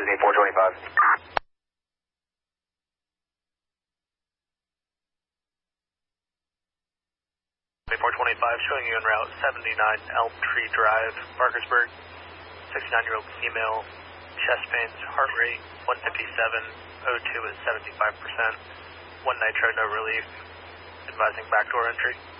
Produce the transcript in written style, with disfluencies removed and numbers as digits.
Disney 425. 425, showing you en route 79 Elm Tree Drive, Parkersburg. 69-year-old female, chest pains, heart rate 157, O2 at 75%, 1 nitro, no relief, advising backdoor entry.